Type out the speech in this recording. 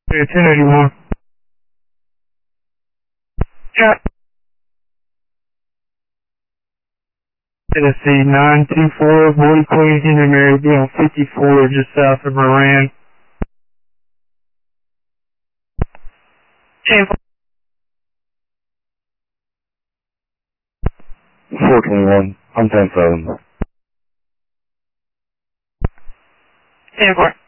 1081. Yeah. Tennessee 924, Boy Queen, Henry Mary, be on 54 just south of Moran. 421, on 10-7. 10-4.